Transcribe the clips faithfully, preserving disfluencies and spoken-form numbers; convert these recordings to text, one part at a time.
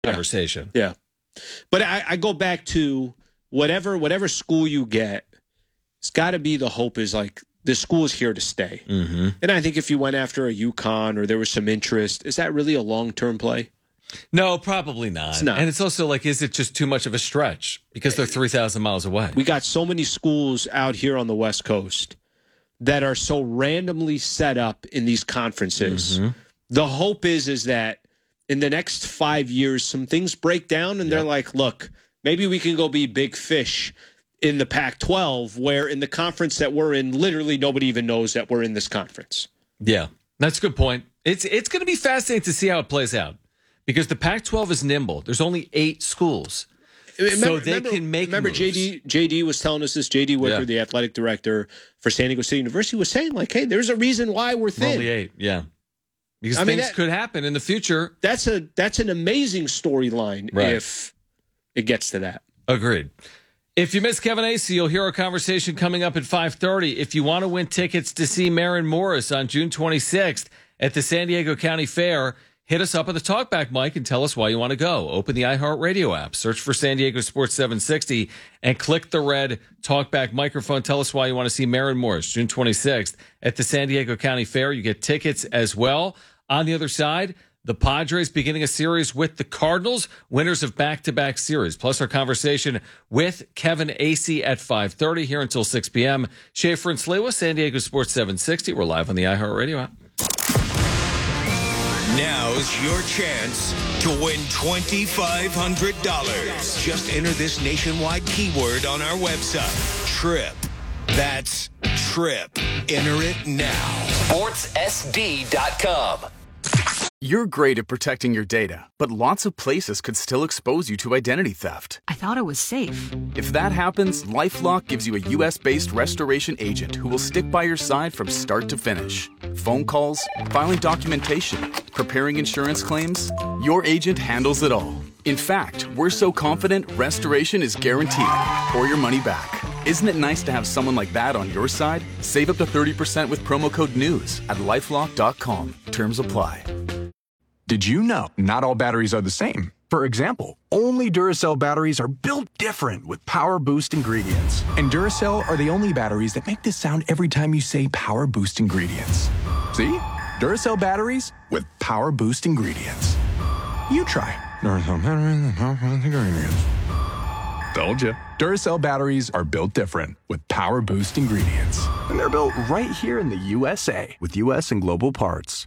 conversation. Yeah. But I, I go back to whatever whatever school you get, it's got to be the hope is like the school is here to stay. Mm-hmm. And I think if you went after a UConn or there was some interest, is that really a long-term play? No, probably not. It's not. And it's also like, is it just too much of a stretch? Because they're three thousand miles away. We got so many schools out here on the West Coast that are so randomly set up in these conferences. Mm-hmm. The hope is, is that in the next five years, some things break down and yep. they're like, look, maybe we can go be big fish in the Pac twelve, where in the conference that we're in, literally nobody even knows that we're in this conference. Yeah, that's a good point. It's, it's going to be fascinating to see how it plays out. Because the Pac twelve is nimble. There's only eight schools. Remember, so they remember, can make Remember moves. J D J D was telling us this. J D Wicker, yeah. the athletic director for San Diego State University, was saying, like, hey, there's a reason why we're thin. Only eight, yeah. Because I mean, things that, could happen in the future. That's a that's an amazing storyline right. if it gets to that. Agreed. If you miss Kevin Acee, you'll hear our conversation coming up at five thirty. If you want to win tickets to see Maren Morris on June twenty-sixth at the San Diego County Fair, hit us up at the Talkback mic and tell us why you want to go. Open the iHeartRadio app, search for San Diego Sports seven sixty, and click the red Talkback microphone. Tell us why you want to see Maren Morris, June twenty-sixth, at the San Diego County Fair. You get tickets as well. On the other side, the Padres beginning a series with the Cardinals, winners of back-to-back series. Plus our conversation with Kevin Acee at five thirty, here until six p.m. Schaefer and Sliwa, San Diego Sports seven sixty. We're live on the iHeartRadio app. Now's your chance to win twenty-five hundred dollars. Just enter this nationwide keyword on our website, TRIP. That's TRIP. Enter it now. sports S D dot com. You're great at protecting your data, but lots of places could still expose you to identity theft. I thought it was safe. If that happens, LifeLock gives you a U S based restoration agent who will stick by your side from start to finish. Phone calls, filing documentation, preparing insurance claims, your agent handles it all. In fact, we're so confident restoration is guaranteed or your money back. Isn't it nice to have someone like that on your side? Save up to thirty percent with promo code NEWS at lifelock dot com. Terms apply. Did you know not all batteries are the same? For example, only Duracell batteries are built different with Power Boost ingredients. And Duracell are the only batteries that make this sound every time you say Power Boost ingredients. See? Duracell batteries with Power Boost ingredients. You try. Duracell batteries with Power Boost ingredients. Told you. Duracell batteries are built different with Power Boost ingredients. And they're built right here in the U S A with U S and global parts.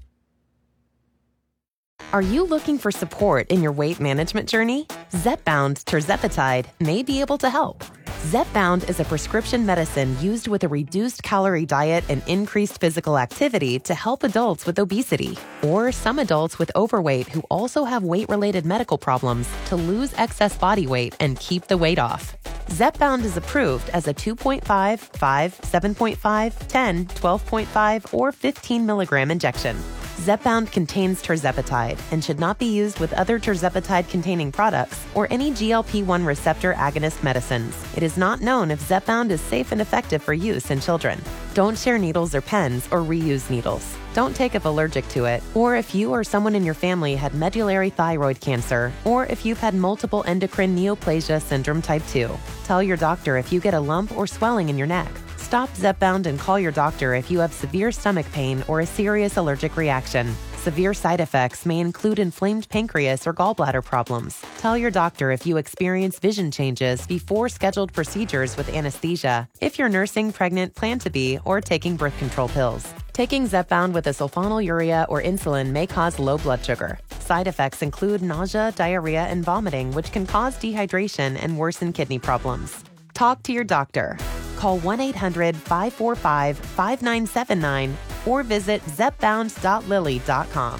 Are you looking for support in your weight management journey? Zepbound tirzepatide may be able to help. Zepbound is a prescription medicine used with a reduced calorie diet and increased physical activity to help adults with obesity or some adults with overweight who also have weight-related medical problems to lose excess body weight and keep the weight off. Zepbound is approved as a two point five, five, seven point five, ten, twelve point five, or fifteen milligram injection. Zepbound contains tirzepatide and should not be used with other tirzepatide-containing products or any G L P one receptor agonist medicines. It is not known if Zepbound is safe and effective for use in children. Don't share needles or pens or reuse needles. Don't take if allergic to it, or if you or someone in your family had medullary thyroid cancer, or if you've had multiple endocrine neoplasia syndrome type two. Tell your doctor if you get a lump or swelling in your neck. Stop Zepbound and call your doctor if you have severe stomach pain or a serious allergic reaction. Severe side effects may include inflamed pancreas or gallbladder problems. Tell your doctor if you experience vision changes before scheduled procedures with anesthesia, if you're nursing, pregnant, plan to be, or taking birth control pills. Taking Zepbound with a sulfonylurea or insulin may cause low blood sugar. Side effects include nausea, diarrhea, and vomiting, which can cause dehydration and worsen kidney problems. Talk to your doctor. Call one eight hundred, five four five, five nine seven nine or visit zepbound dot lilly dot com.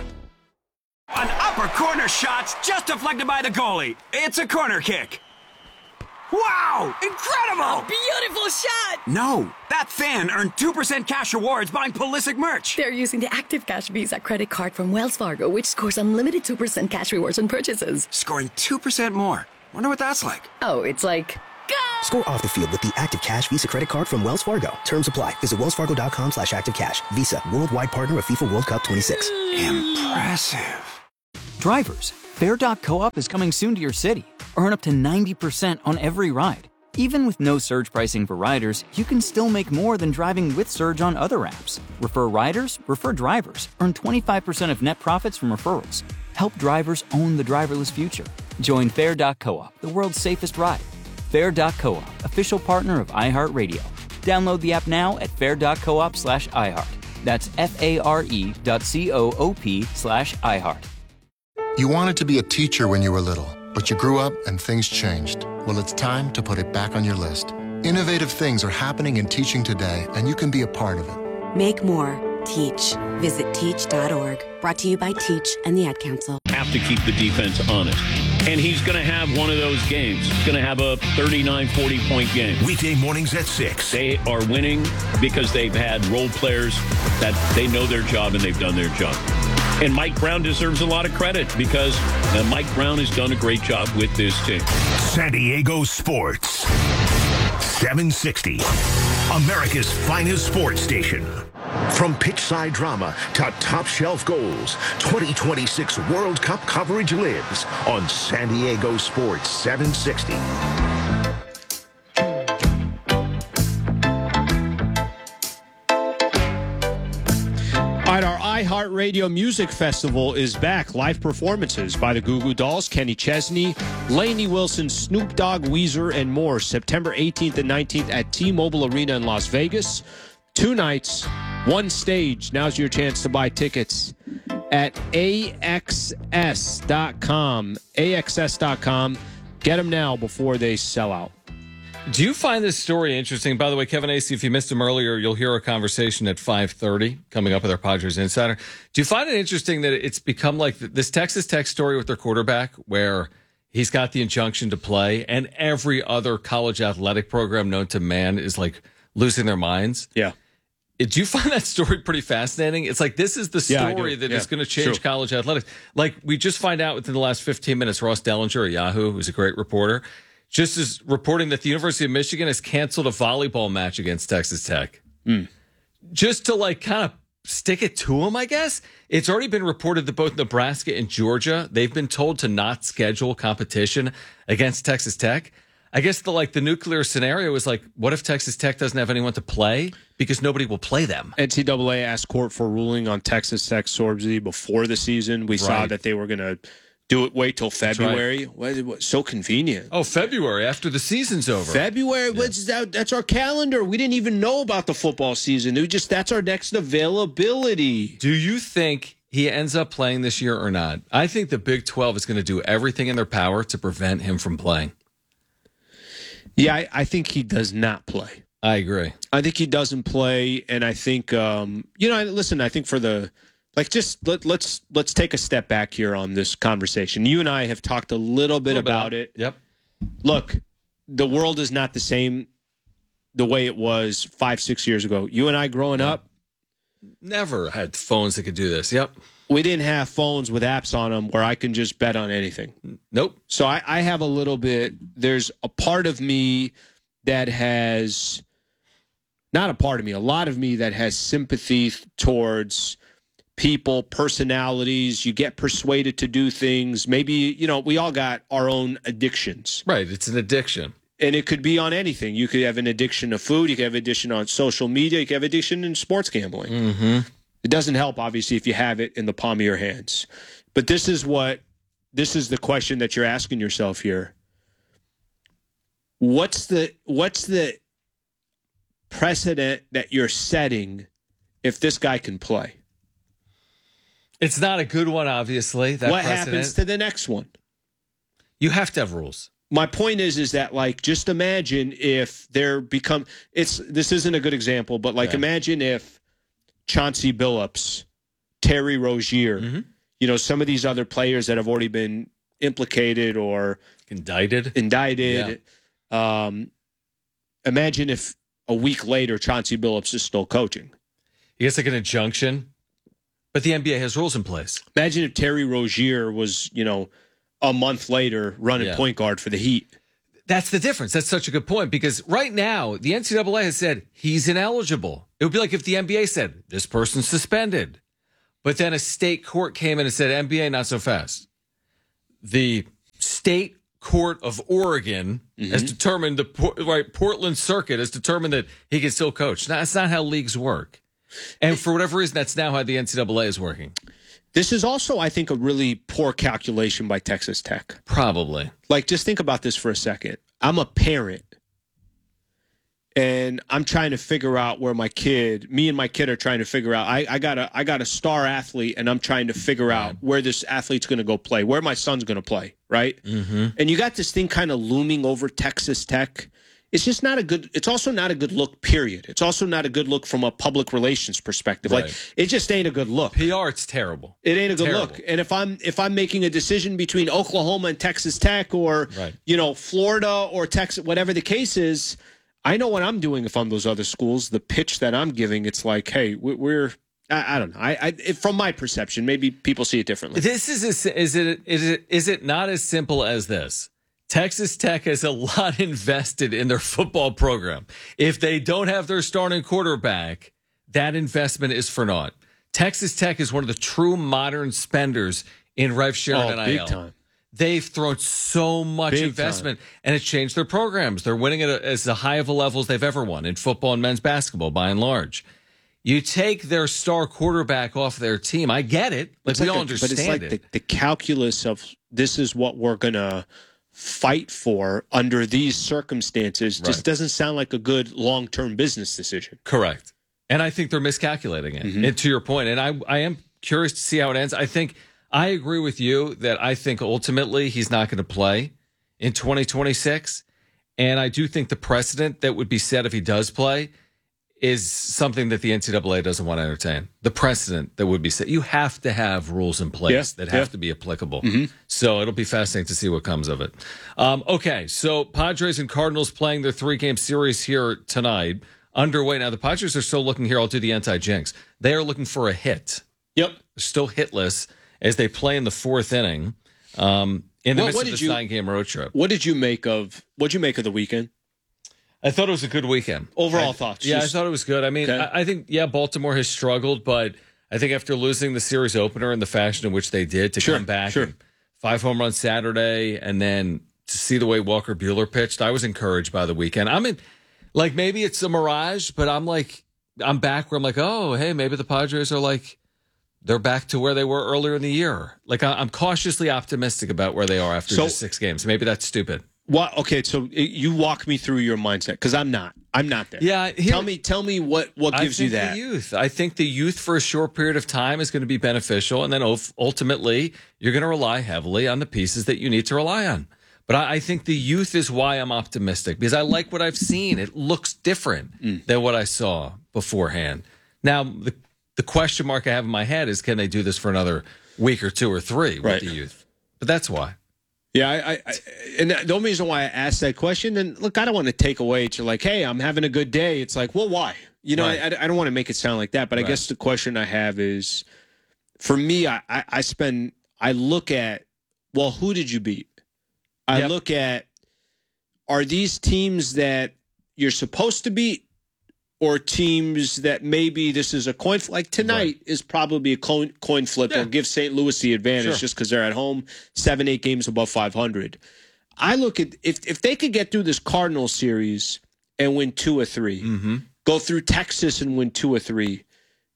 An upper corner shot's just deflected by the goalie. It's a corner kick. Wow! Incredible! A beautiful shot! No, that fan earned two percent cash rewards buying Pulisic merch. They're using the Active Cash Visa credit card from Wells Fargo, which scores unlimited two percent cash rewards on purchases. Scoring two percent more. Wonder what that's like. Oh, it's like... Go! Score off the field with the Active Cash Visa credit card from Wells Fargo. Terms apply. Visit wellsfargo.com slash activecash. Visa, worldwide partner of FIFA World Cup twenty-six. Impressive. Drivers, Fare dot co-op is coming soon to your city. Earn up to ninety percent on every ride. Even with no surge pricing for riders, you can still make more than driving with Surge on other apps. Refer riders, refer drivers. Earn twenty-five percent of net profits from referrals. Help drivers own the driverless future. Join Fare dot co-op, the world's safest ride. Fare dot co-op, official partner of iHeartRadio. Download the app now at fare dot coop slash iHeart. That's F-A-R-E dot C-O-O-P slash iHeart. You wanted to be a teacher when you were little, but you grew up and things changed. Well, it's time to put it back on your list. Innovative things are happening in teaching today, and you can be a part of it. Make more. Teach. Visit teach dot org. Brought to you by Teach and the Ad Council. Have to keep the defense honest. And he's going to have one of those games. He's going to have a thirty-nine, forty-point game. Weekday mornings at six. They are winning because they've had role players that they know their job and they've done their job. And Mike Brown deserves a lot of credit because uh, Mike Brown has done a great job with this team. San Diego Sports. seven sixty. America's finest sports station. From pitchside drama to top shelf goals, twenty twenty-six World Cup coverage lives on San Diego Sports seven sixty. All right, our iHeartRadio Music Festival is back. Live performances by the Goo Goo Dolls, Kenny Chesney, Lainey Wilson, Snoop Dogg, Weezer, and more. September eighteenth and nineteenth at T-Mobile Arena in Las Vegas. Two nights, one stage. Now's your chance to buy tickets at A X S dot com. A X S dot com. Get them now before they sell out. Do you find this story interesting? By the way, Kevin Acee, if you missed him earlier, you'll hear a conversation at five thirty coming up with our Padres Insider. Do you find it interesting that it's become like this Texas Tech story with their quarterback where he's got the injunction to play and every other college athletic program known to man is like losing their minds? Yeah. Do you find that story pretty fascinating? It's like this is the story yeah, that yeah. is going to change True. college athletics. Like we just find out within the last fifteen minutes, Ross Dellinger at Yahoo, who's a great reporter, just is reporting that the University of Michigan has canceled a volleyball match against Texas Tech. Mm. Just to like kind of stick it to them, I guess. It's already been reported that both Nebraska and Georgia, they've been told to not schedule competition against Texas Tech. I guess the like the nuclear scenario is like, what if Texas Tech doesn't have anyone to play because nobody will play them? N C double A asked court for ruling on Texas Tech Sorbsy before the season. We right. saw that they were going to do it. Wait till February. Right. What, what, so convenient. Oh, February after the season's over. February. Yeah. What's that? That's our calendar. We didn't even know about the football season. We just that's our next availability. Do you think he ends up playing this year or not? I think the Big twelve is going to do everything in their power to prevent him from playing. Yeah, I, I think he does not play. I agree. I think he doesn't play, and I think um, you know. Listen, I think for the like, just let, let's let's take a step back here on this conversation. You and I have talked a little bit a little about bit. it. Yep. Look, the world is not the same the way it was five, six years ago. You and I growing yeah. up, never had phones that could do this. Yep. We didn't have phones with apps on them where I can just bet on anything. Nope. So I, I have a little bit, there's a part of me that has, not a part of me, a lot of me that has sympathy towards people, personalities. You get persuaded to do things. Maybe, you know, we all got our own addictions. Right. It's an addiction. And it could be on anything. You could have an addiction to food. You could have addiction on social media. You could have addiction in sports gambling. Mm-hmm. It doesn't help, obviously, if you have it in the palm of your hands. But this is what, this is the question that you're asking yourself here. What's the, what's the precedent that you're setting if this guy can play? It's not a good one, obviously. That what precedent. happens to the next one? You have to have rules. My point is, is that like, just imagine if there become, it's, this isn't a good example, but like, yeah. imagine if Chauncey Billups, Terry Rozier, mm-hmm. you know, some of these other players that have already been implicated or indicted. Indicted. Yeah. Um, imagine if a week later Chauncey Billups is still coaching. He gets like an injunction, but the N B A has rules in place. Imagine if Terry Rozier was, you know, a month later running yeah. point guard for the Heat. That's the difference. That's such a good point because right now the N C double A has said he's ineligible. It would be like if the N B A said this person's suspended, but then a state court came in and said N B A not so fast. the state court of Oregon Mm-hmm. has determined, the Por- right, Portland Circuit has determined that he can still coach. Now, that's not how leagues work. And for whatever reason, that's now how the N C double A is working. This is also, I think, a really poor calculation by Texas Tech. Probably. Like, just think about this for a second. I'm a parent, and I'm trying to figure out where my kid, me and my kid are trying to figure out. I, I got a, I got a star athlete, and I'm trying to figure out where this athlete's going to go play, where my son's going to play, right? Mm-hmm. And you got this thing kind of looming over Texas Tech. It's just not a good, it's also not a good look, period. It's also not a good look from a public relations perspective. Right. Like, it just ain't a good look. P R, it's terrible. It ain't a good Terrible. look. And if I'm if I'm making a decision between Oklahoma and Texas Tech, or Right. you know, Florida or Texas, whatever the case is, I know what I'm doing if I'm those other schools. The pitch that I'm giving, it's like, hey, we- we're I, I don't know. I, I it, from my perception, maybe people see it differently. This is a, is it is it is it not as simple as this? Texas Tech has a lot invested in their football program. If they don't have their starting quarterback, that investment is for naught. Texas Tech is one of the true modern spenders in rev share and Oh, N I L. big time. They've thrown so much Big investment, and it's changed their programs. They're winning at a, as high of a level as they've ever won in football and men's basketball, by and large. You take their star quarterback off their team. I get it. Like, It's we like all a- understand but it's like it. The, the calculus of this is what we're gonna fight for under these circumstances just Right. doesn't sound like a good long-term business decision. Correct. And I think they're miscalculating it. Mm-hmm. And to your point, and I, I am curious to see how it ends. I think I agree with you that I think ultimately he's not going to play in twenty twenty-six. And I do think the precedent that would be set if he does play is something that the N C double A doesn't want to entertain. The precedent that would be set. You have to have rules in place Yeah, that have yeah. to be applicable. Mhm. So it'll be fascinating to see what comes of it. Um, okay, so Padres and Cardinals playing their three-game series here tonight. Underway. Now, the Padres are still looking here. I'll do the anti-jinx. They are looking for a hit. Yep. They're still hitless as they play in the fourth inning um, in the What- midst what of did this you- nine-game road trip. What did you make of what'd you make of the weekend? I thought it was a good weekend. Overall I- thoughts? Yeah, Just- I thought it was good. I mean, Okay. I, I think, yeah, Baltimore has struggled, but I think after losing the series opener in the fashion in which they did, to Sure, come back, sure. and five home runs Saturday, and then to see the way Walker Buehler pitched, I was encouraged by the weekend. I mean, like, maybe it's a mirage, but I'm like, I'm back where I'm like, oh, hey, maybe the Padres are like, they're back to where they were earlier in the year. Like, I- I'm cautiously optimistic about where they are after So- just six games. Maybe that's stupid. What? Okay, so it, you walk me through your mindset because I'm not. I'm not there. Yeah, here- tell me. Tell me what what gives I you think that. The youth. I think the youth for a short period of time is going to be beneficial, and then ul- ultimately you're going to rely heavily on the pieces that you need to rely on. But I, I think the youth is why I'm optimistic because I like what I've seen. It looks different Mm. than what I saw beforehand. Now the the question mark I have in my head is can they do this for another week or two or three with Right. the youth? But that's why. Yeah, I, I, I and the only reason why I asked that question, and look, I don't want to take away. It's like, hey, I'm having a good day. It's like, well, why? You know, Right. I, I don't want to make it sound like that. But I Right. guess the question I have is, for me, I, I, I spend, I look at, well, who did you beat? I Yep. look at, are these teams that you're supposed to beat, or teams that maybe this is a coin flip? Like tonight is probably a coin, coin flip. Yeah. They'll give Saint Louis the advantage Sure. just because they're at home, seven, eight games above five hundred. I look at if if they could get through this Cardinals series and win two or 3 Mm-hmm. go through Texas and win two or three.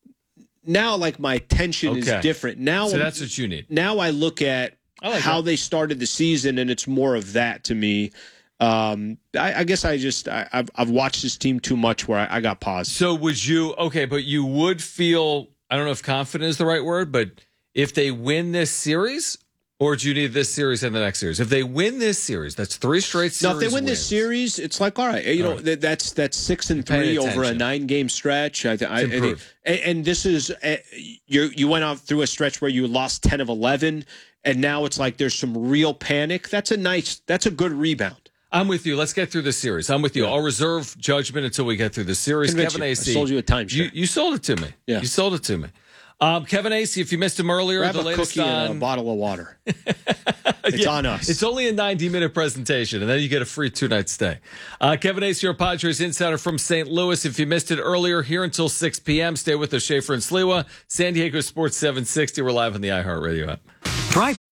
Now, like my attention Okay. is different. Now, So that's what you need. now I look at I like how that. they started the season, and it's more of that to me. Um, I, I guess I just I, I've I've watched this team too much where I, I got paused. So would you okay, but you would feel I don't know if confident is the right word, but if they win this series, or do you need this series and the next series? If they win this series, that's three straight series. Now, if they win this wins. series, it's like all right, you All know right. that, that's that's six and Paying three over a attention. nine game stretch. I, I, I think, improved. and, and this is uh, you you went out through a stretch where you lost ten of eleven, and now it's like there's some real panic. That's a nice, that's a good rebound. I'm with you. Let's get through this series. I'm with you. I'll reserve judgment until we get through the series. Convince Kevin you. I A C. sold you a timeshare. You, you sold it to me. Yeah. You sold it to me. Um, Kevin A C, if you missed him earlier, Grab the a latest cookie on and a bottle of water. It's Yeah, on us. It's only a ninety minute presentation, and then you get a free two night stay. Uh, Kevin A C, your Padres insider from Saint Louis. If you missed it earlier, here until six p.m. Stay with us, Schaefer and Sliwa. San Diego Sports seven sixty. We're live on the iHeartRadio app. Try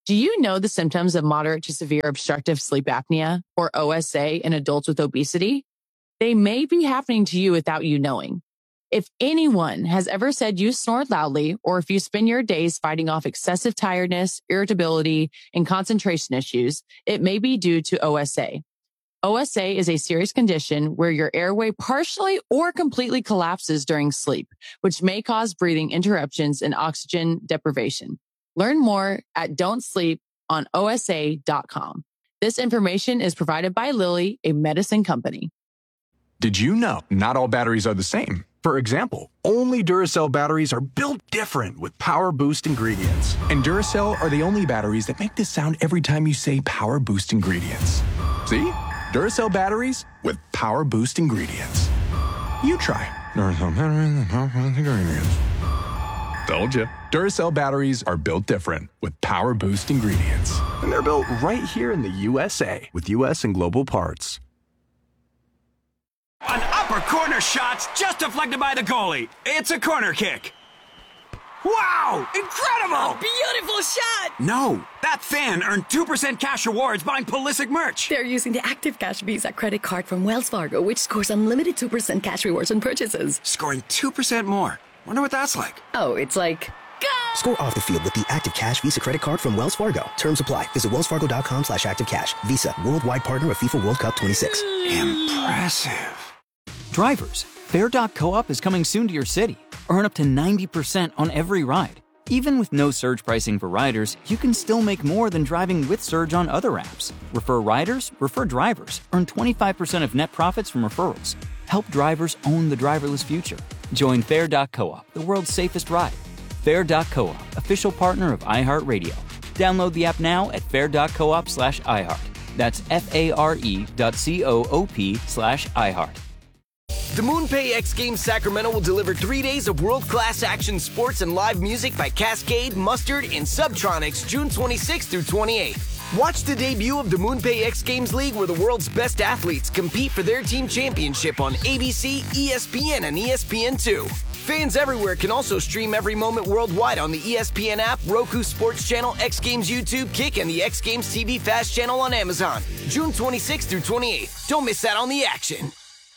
Do you know the symptoms of moderate to severe obstructive sleep apnea, or O S A, in adults with obesity? They may be happening to you without you knowing. If anyone has ever said you snore loudly, or if you spend your days fighting off excessive tiredness, irritability, and concentration issues, it may be due to O S A. O S A is a serious condition where your airway partially or completely collapses during sleep, which may cause breathing interruptions and oxygen deprivation. Learn more at don't sleep on O S A dot com. This information is provided by Lilly, a medicine company. Did you know not all batteries are the same? For example, only Duracell batteries are built different with Power Boost ingredients. And Duracell are the only batteries that make this sound every time you say Power Boost ingredients. See? Duracell batteries with Power Boost ingredients. You try. Duracell batteries with Power Boost ingredients. Told you. Duracell batteries are built different with Power Boost ingredients. And they're built right here in the U S A with U S and global parts. An upper corner shot's just deflected by the goalie. It's a corner kick. Wow! Incredible! A beautiful shot! No, that fan earned two percent cash rewards buying Pulisic merch. They're using the Active Cash Visa credit card from Wells Fargo, which scores unlimited two percent cash rewards on purchases. Scoring two percent more. Wonder what that's like. Oh, it's like... Go! Score off the field with the Active Cash Visa credit card from Wells Fargo. Terms apply. Visit wellsfargo.com slash active cash. Visa, worldwide partner of FIFA World Cup twenty-six. Impressive. Drivers, Fair dot co-op is coming soon to your city. Earn up to ninety percent on every ride. Even with no surge pricing for riders, you can still make more than driving with Surge on other apps. Refer riders, refer drivers. Earn twenty-five percent of net profits from referrals. Help drivers own the driverless future. Join Fair dot co-op, the world's safest ride. Fair dot co-op, official partner of iHeartRadio. Download the app now at fair dot coop slash iHeart. That's F-A-R-E dot C-O-O-P slash iHeart. The MoonPay X Games Sacramento will deliver three days of world-class action sports and live music by Cascade, Mustard, and Subtronics June twenty-sixth through twenty-eighth. Watch the debut of the MoonPay X Games League, where the world's best athletes compete for their team championship on A B C, E S P N, and E S P N two. Fans everywhere can also stream every moment worldwide on the E S P N app, Roku Sports Channel, X Games YouTube, Kick, and the X Games T V Fast Channel on Amazon. June twenty-sixth through twenty-eighth. Don't miss out on the action.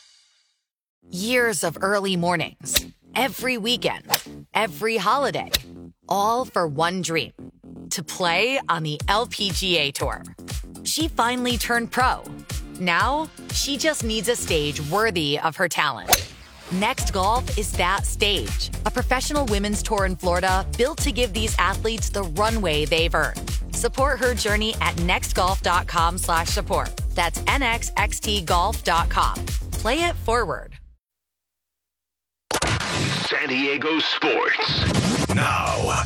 Years of early mornings, every weekend, every holiday, all for one dream, to play on the L P G A Tour. She finally turned pro. Now, she just needs a stage worthy of her talent. Next Golf is that stage, a professional women's tour in Florida built to give these athletes the runway they've earned. Support her journey at nextgolf.com slash support. That's N X X T golf dot com. Play it forward. San Diego Sports. Now.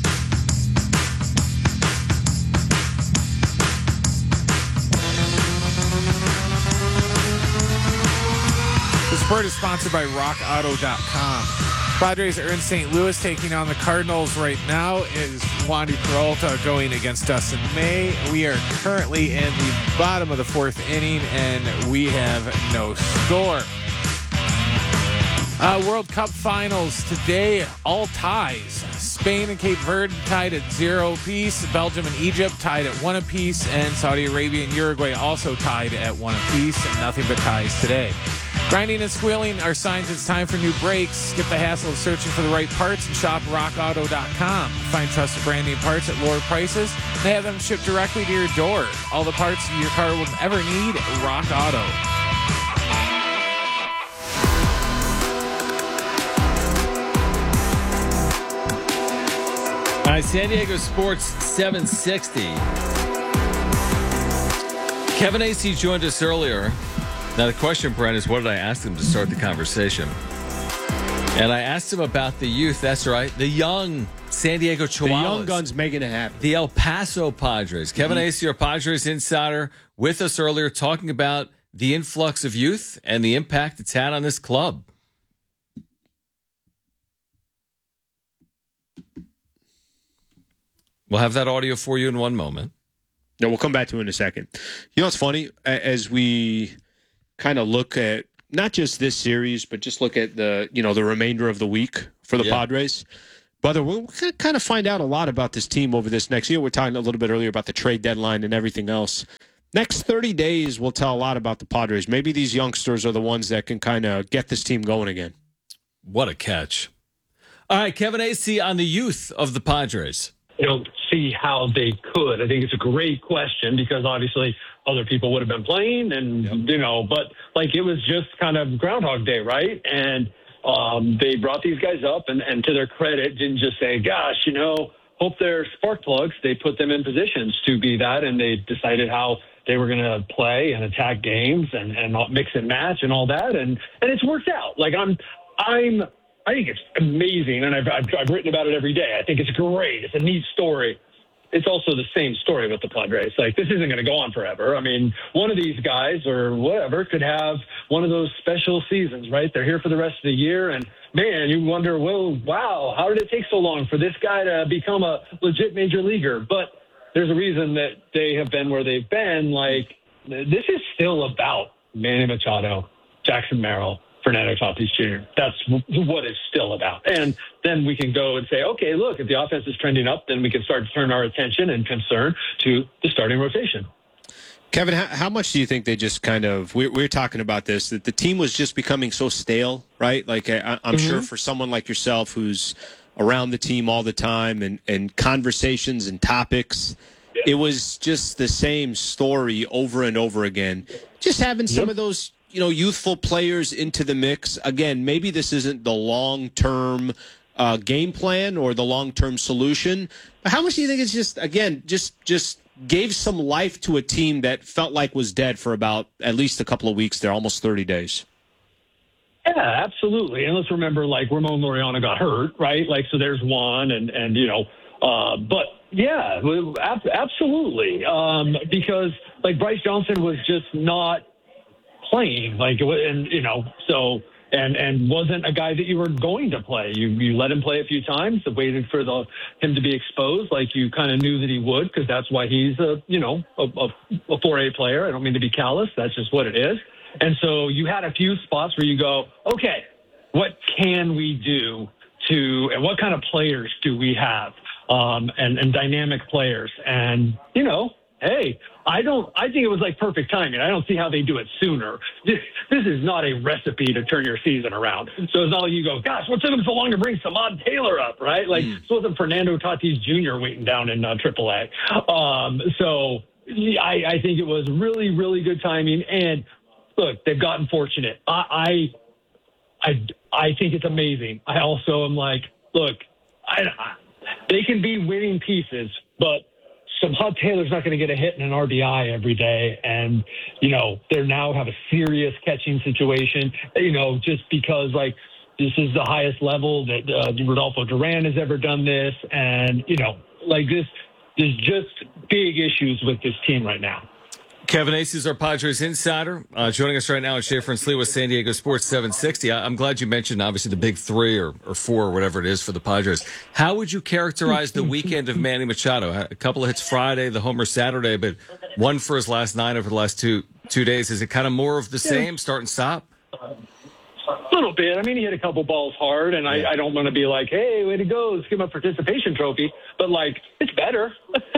The Spurt is sponsored by rock auto dot com. Padres are in Saint Louis taking on the Cardinals right now. Is Wandy Peralta going against Dustin May? We are currently in the bottom of the fourth inning, and we have no score. Uh, World Cup finals today, all ties. Spain and Cape Verde tied at zero apiece. Belgium and Egypt tied at one apiece. And Saudi Arabia and Uruguay also tied at one apiece. And nothing but ties today. Grinding and squealing are signs it's time for new brakes. Skip the hassle of searching for the right parts and shop rock auto dot com. Find trusted brand name parts at lower prices. They have them shipped directly to your door. All the parts your car will ever need at Rock Auto. All right, San Diego Sports seven sixty. Kevin Acee joined us earlier. Now, the question, Brent, is what did I ask him to start the conversation? And I asked him about the youth. That's right. The young San Diego Chihuahuas. The young guns making it happen. The El Paso Padres. Kevin mm-hmm. Acee, our Padres insider, with us earlier talking about the influx of youth and the impact it's had on this club. We'll have that audio for you in one moment. No, we'll come back to it in a second. You know what's funny? As we kind of look at not just this series, but just look at the, you know, the remainder of the week for the yeah. Padres. Brother, we'll kind of find out a lot about this team over this next year. We're talking a little bit earlier about the trade deadline and everything else. Next thirty days will tell a lot about the Padres. Maybe these youngsters are the ones that can kind of get this team going again. What a catch. All right, Kevin Acee on the youth of the Padres. You know, see how they could. I think it's a great question because obviously other people would have been playing and, yep. you know, but like it was just kind of Groundhog Day, right? And um, they brought these guys up and, and to their credit, didn't just say, gosh, you know, hope they're spark plugs. They put them in positions to be that, and they decided how they were going to play and attack games and, and mix and match and all that. And, and it's worked out. Like I'm, I'm, I think it's amazing. And I've, I've, I've written about it every day. I think it's great. It's a neat story. It's also the same story with the Padres. Like, this isn't going to go on forever. I mean, one of these guys or whatever could have one of those special seasons, right? They're here for the rest of the year. And, man, you wonder, well, wow, how did it take so long for this guy to become a legit major leaguer? But there's a reason that they have been where they've been. Like, this is still about Manny Machado, Jackson Merrill, Fernando Tatis Junior That's what it's still about. And then we can go and say, okay, look, if the offense is trending up, then we can start to turn our attention and concern to the starting rotation. Kevin, how, how much do you think they just kind of, we, we were talking about this, that the team was just becoming so stale, right? Like, I, I'm mm-hmm. sure for someone like yourself who's around the team all the time and, and conversations and topics, yeah. it was just the same story over and over again. Just having some yep. of those, you know, youthful players into the mix. Again, maybe this isn't the long-term uh, game plan or the long-term solution. But how much do you think it's just, again, just just gave some life to a team that felt like was dead for about at least a couple of weeks there, almost thirty days? Yeah, absolutely. And let's remember, like, Ramon Laureano got hurt, right? Like, so there's one, and, and you know, uh, but, yeah, ab- absolutely. Um, because, like, Bryce Johnson was just not playing, like, and you know, so and and wasn't a guy that you were going to play. You you let him play a few times, waited for the him to be exposed, like you kind of knew that he would, because that's why he's a you know a, a, a four A player. I don't mean to be callous, that's just what it is. And so you had a few spots where you go, okay, what can we do to, and what kind of players do we have, um, and and dynamic players, and you know. Hey, I don't. I think it was like perfect timing. I don't see how they do it sooner. This, this is not a recipe to turn your season around. So it's not like you go, gosh, what took them so long to bring Samad Taylor up, right? Like, mm. so wasn't Fernando Tatis Junior waiting down in uh, triple A. Um, so yeah, I, I think it was really, really good timing. And look, they've gotten fortunate. I, I, I, I think it's amazing. I also am like, look, I, I, they can be winning pieces, but Samad Taylor's not going to get a hit in an R B I every day. And, you know, they now have a serious catching situation, you know, just because, like, this is the highest level that uh, Rodolfo Duran has ever done this. And, you know, like this, there's just big issues with this team right now. Kevin Acee is our Padres insider. Uh, joining us right now on Schaefer and Slee with San Diego Sports seven sixty. I, I'm glad you mentioned, obviously, the big three or, or four or whatever it is for the Padres. How would you characterize the weekend of Manny Machado? A couple of hits Friday, the homer Saturday, but one for his last nine over the last two two days. Is it kind of more of the same, start and stop? A little bit. I mean, he hit a couple balls hard, and I, I don't want to be like, hey, way to go, let's give him a participation trophy. But, like, it's better.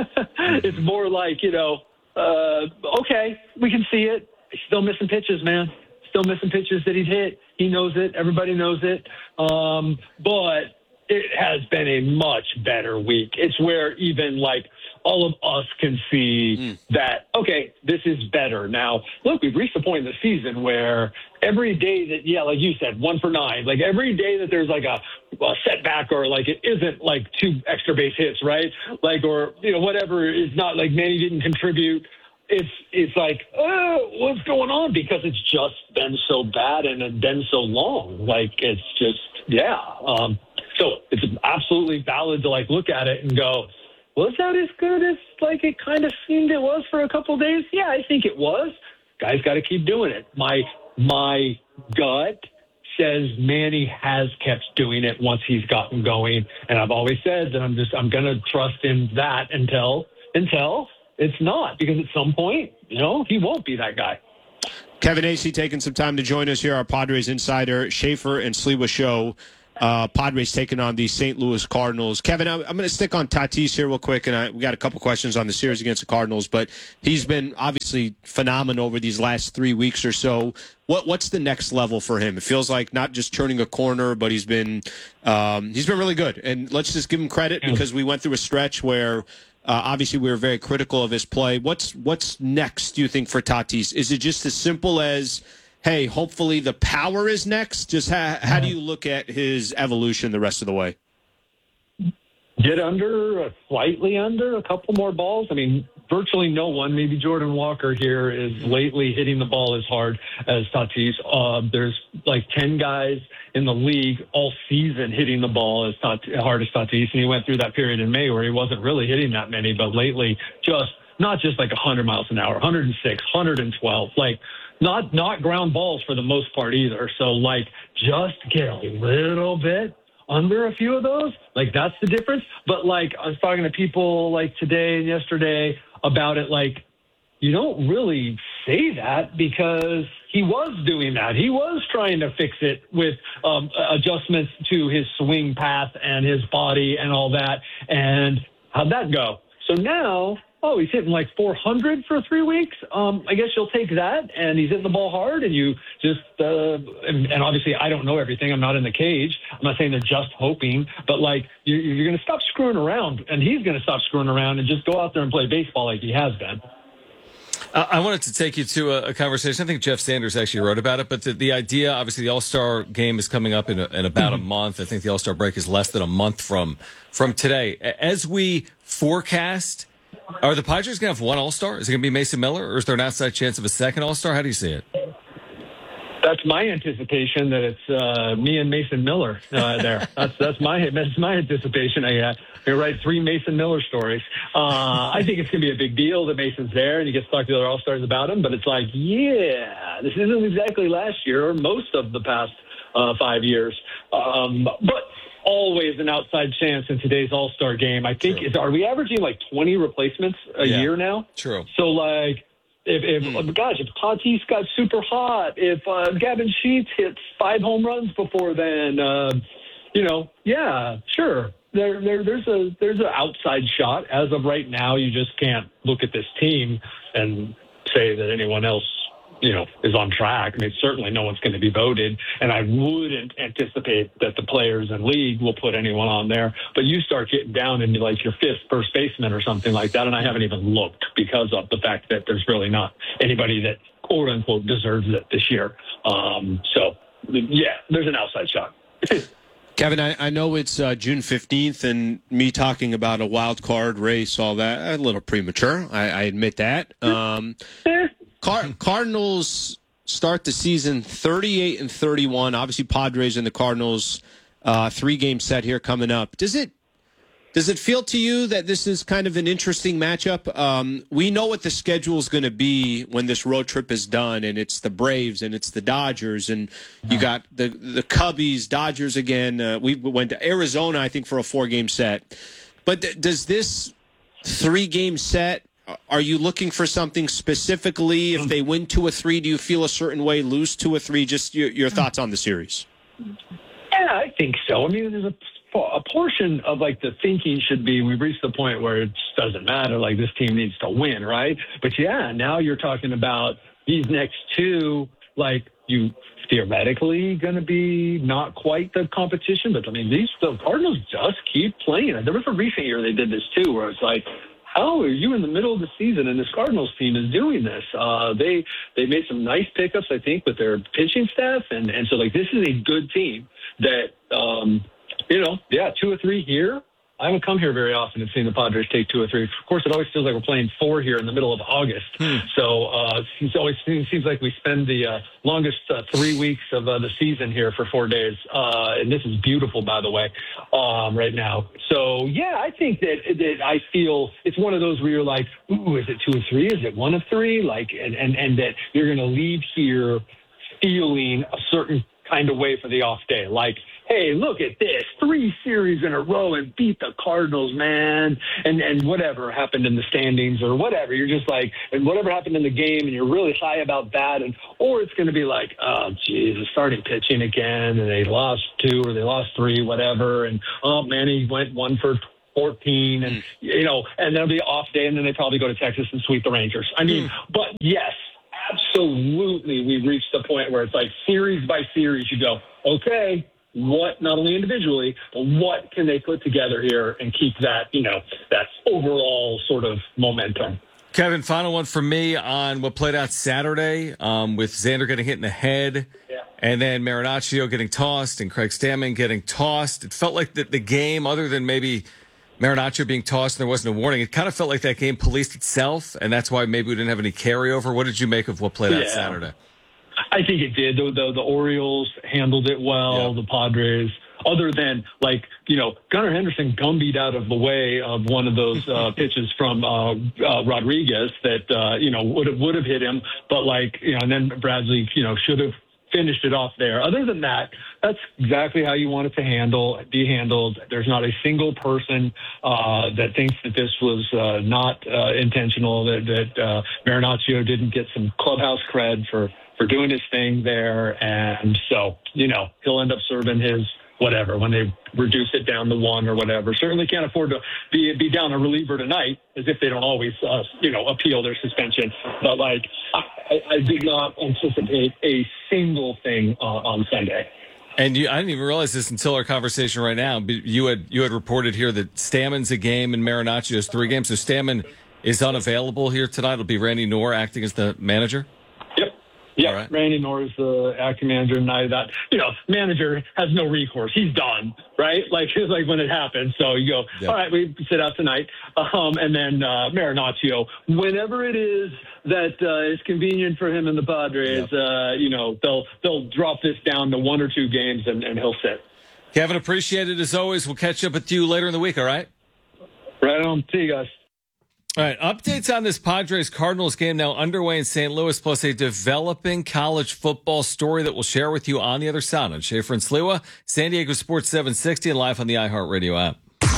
It's more like, you know, Uh, okay, we can see it. He's still missing pitches, man. Still missing pitches that he's hit. He knows it. Everybody knows it. Um, but it has been a much better week. It's where even, like, all of us can see mm. that, okay, this is better. Now, look, we've reached a point in the season where every day that, yeah, like you said, one for nine, like every day that there's like a, a setback or like it isn't like two extra base hits, right? Like, or, you know, whatever is not like Manny didn't contribute. It's, it's like, oh, what's going on? Because it's just been so bad and it's been so long. Like, it's just, yeah. Um, so it's absolutely valid to like look at it and go, was that as good as like it kind of seemed it was for a couple of days? Yeah, I think it was. Guys got to keep doing it. My my gut says Manny has kept doing it once he's gotten going, and I've always said that I'm just I'm going to trust in that until until it's not, because at some point, you know, he won't be that guy. Kevin Acee taking some time to join us here, our Padres insider, Schaefer and Sliwa Show. Uh, Padres taking on the Saint Louis Cardinals. Kevin, I'm, I'm going to stick on Tatis here real quick, and I, we got a couple questions on the series against the Cardinals, but he's been obviously phenomenal over these last three weeks or so. What what's the next level for him? It feels like not just turning a corner, but he's been um, he's been really good. And let's just give him credit because we went through a stretch where uh, obviously we were very critical of his play. What's what's next, do you think, for Tatis? Is it just as simple as, hey, hopefully the power is next? Just how, how do you look at his evolution the rest of the way? Get under, uh, slightly under, a couple more balls. I mean, virtually no one, maybe Jordan Walker here, is lately hitting the ball as hard as Tatis. Uh, there's like ten guys in the league all season hitting the ball as Tat- hard as Tatis, and he went through that period in May where he wasn't really hitting that many, but lately just not just like one hundred miles an hour, one hundred six, one hundred twelve, like not not ground balls for the most part either. So, like, just get a little bit under a few of those. Like, that's the difference. But, like, I was talking to people, like, today and yesterday about it. Like, you don't really say that because he was doing that. He was trying to fix it with um, adjustments to his swing path and his body and all that. And how'd that go? So now, oh, he's hitting like four hundred for three weeks. Um, I guess you'll take that, and he's hitting the ball hard, and you just, uh, and, and obviously I don't know everything. I'm not in the cage. I'm not saying they're just hoping, but like you, you're going to stop screwing around, and he's going to stop screwing around and just go out there and play baseball like he has been. Uh, I wanted to take you to a, a conversation. I think Jeff Sanders actually wrote about it, but the, the idea, obviously, the All-Star game is coming up in, a, in about mm-hmm. a month. I think the All-Star break is less than a month from from today. As we forecast, are the Padres going to have one All-Star? Is it going to be Mason Miller, or is there an outside chance of a second All-Star? How do you see it? That's my anticipation, that it's uh, me and Mason Miller uh, there. That's that's my that's my anticipation. I uh, I write three Mason Miller stories. Uh, I think it's going to be a big deal that Mason's there and he gets to talk to the other All-Stars about him. But it's like, yeah, this isn't exactly last year or most of the past uh, five years. Um, but always an outside chance in today's All-Star game. I think, is, are we averaging like twenty replacements a yeah. year now? True. So, like, if, if mm. gosh, if Tatis got super hot, if uh, Gavin Sheets hits five home runs before then, uh, you know, yeah, sure. There, there, there's a there's an outside shot. As of right now, you just can't look at this team and say that anyone else, you know, is on track. I mean, certainly no one's going to be voted, and I wouldn't anticipate that the players in league will put anyone on there. But you start getting down into like your fifth first baseman or something like that, and I haven't even looked because of the fact that there's really not anybody that quote unquote deserves it this year. Um, so yeah, there's an outside shot. Kevin, I, I know it's uh, June fifteenth, and me talking about a wild card race, all that, a little premature. I, I admit that. Um, Car- Cardinals start the season thirty-eight and thirty-one. Obviously, Padres and the Cardinals, uh, three-game set here coming up. Does it does it feel to you that this is kind of an interesting matchup? Um, we know what the schedule is going to be when this road trip is done, and it's the Braves and it's the Dodgers, and you got the the Cubbies, Dodgers again. Uh, we went to Arizona, I think, for a four-game set. But th- does this three-game set, are you looking for something specifically? If they win two or three, do you feel a certain way? Lose two or three? Just your, your thoughts on the series. Yeah, I think so. I mean, there's a, a portion of like the thinking should be we've reached the point where it just doesn't matter. Like this team needs to win, right? But yeah, now you're talking about these next two, like you theoretically going to be not quite the competition. But I mean, these the Cardinals just keep playing. There was a recent year they did this too, where it's like, how are you in the middle of the season and this Cardinals team is doing this? Uh, they they made some nice pickups, I think, with their pitching staff. And, and so, like, this is a good team that, um, you know, yeah, two or three here. I haven't come here very often and seen the Padres take two or three. Of course, it always feels like we're playing four here in the middle of August. Hmm. So uh, it always seems, seems like we spend the uh, longest uh, three weeks of uh, the season here for four days. Uh, and this is beautiful, by the way, um, right now. So, yeah, I think that, that I feel it's one of those where you're like, ooh, is it two or three? Is it one of three? Like, and, and, and that you're going to leave here feeling a certain kind of way for the off day. Like, hey, look at this, three series in a row and beat the Cardinals, man, and and whatever happened in the standings or whatever. You're just like, and whatever happened in the game, and you're really high about that, and or it's going to be like, oh, geez, the starting pitching again, and they lost two or they lost three, whatever, and oh man, he went one for fourteen, and you know, and there'll be an off day, and then they probably go to Texas and sweep the Rangers. I mean, but yes, absolutely, we've reached the point where it's like series by series. You go, okay, what, not only individually, but what can they put together here and keep that, you know, that overall sort of momentum. Kevin, final one for me on what played out Saturday um, with Xander getting hit in the head. Yeah. And then Marinaccio getting tossed and Craig Stammen getting tossed. It felt like the, the game, other than maybe Marinaccio being tossed and there wasn't a warning, it kind of felt like that game policed itself, and that's why maybe we didn't have any carryover. What did you make of what played out yeah. Saturday? I think it did. The, the, the Orioles handled it well, yeah. the Padres, other than, like, you know, Gunnar Henderson gumbied out of the way of one of those uh, pitches from uh, uh, Rodriguez that, uh, you know, would have, would have hit him. But, like, you know, and then Bradley, you know, should have finished it off there. Other than that, that's exactly how you want it to handle, be handled. There's not a single person uh, that thinks that this was uh, not uh, intentional, that, that uh, Marinaccio didn't get some clubhouse cred for, for doing his thing there. And so, you know, he'll end up serving his whatever when they reduce it down to one or whatever. Certainly can't afford to be be down a reliever tonight, as if they don't always, uh, you know, appeal their suspension. But, like, I, I did not anticipate a single thing uh, on Sunday. And you, I didn't even realize this until our conversation right now. But you had you had reported here that Stammen's a game and Marinaccio's three games. So Stammen is unavailable here tonight. It'll be Randy Knorr acting as the manager. Yeah, right. Randy Knorr is the acting manager tonight. That, you know, manager has no recourse. He's done, right? Like, it's like when it happens. So you go, yep. all right, we sit out tonight. Um, and then uh, Marinaccio, whenever it is that uh, is convenient for him and the Padres, yep. uh, you know, they'll they'll drop this down to one or two games and, and he'll sit. Kevin, appreciate it as always. We'll catch up with you later in the week, all right? Right on. See you guys. All right, updates on this Padres-Cardinals game now underway in Saint Louis, plus a developing college football story that we'll share with you on the other side on Schaefer and Sliwa, San Diego Sports seven sixty, and live on the iHeartRadio app.